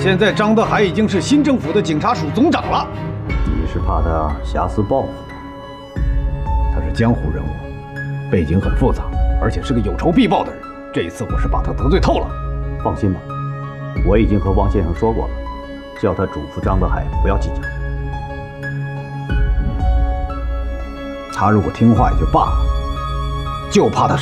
现在张德海已经是新政府的警察署总长了。 你是怕他挟私报复？ 他是江湖人物，背景很复杂，而且是个有仇必报的人。这一次我是把他得罪透了。 放心吧，我已经和汪先生说过了，叫他嘱咐张德海不要计较。 他如果听话也就罢了，就怕他